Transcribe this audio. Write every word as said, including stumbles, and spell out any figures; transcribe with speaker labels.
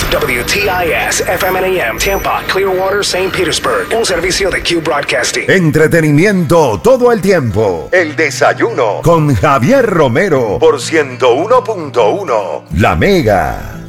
Speaker 1: W T I S F M N A M Tampa, Clearwater, Saint Petersburg. Un servicio de Q Broadcasting.
Speaker 2: Entretenimiento todo el tiempo. El desayuno con Javier Romero por ciento uno punto uno La Mega.